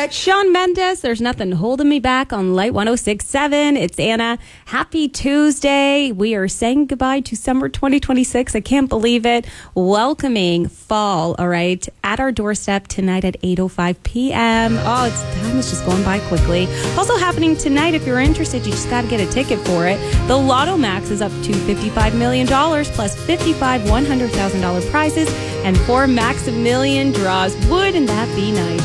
Shawn Mendes, There's Nothing Holding Me Back on Light 106.7. It's Anna. Happy Tuesday. We are saying goodbye to summer 2026. I can't believe it. Welcoming fall, all right, at our doorstep tonight at 8:05 p.m. Oh, time is just going by quickly. Also happening tonight, if you're interested, you just got to get a ticket for it. The Lotto Max is up to $55 million plus 55 $100,000 prizes and 4 Maximilian draws. Wouldn't that be nice?